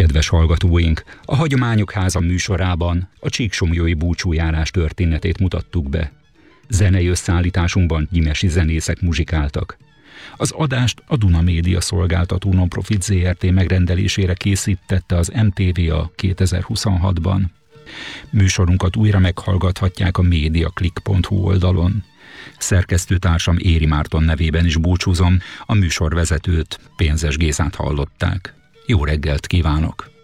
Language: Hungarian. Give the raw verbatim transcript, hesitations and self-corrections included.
Kedves hallgatóink, a Hagyományok Háza műsorában a csíksomlyói búcsújárás történetét mutattuk be. Zenei összeállításunkban gyimesi zenészek muzsikáltak. Az adást a Duna Média Szolgáltató Nonprofit zé er té megrendelésére készítette az em té vé a kétezer-huszonhatban. Műsorunkat újra meghallgathatják a mediaclick pont hu oldalon. Szerkesztőtársam Éri Márton nevében is búcsúzom, a műsorvezetőt, Pénzes Gézát hallották. Jó reggelt kívánok!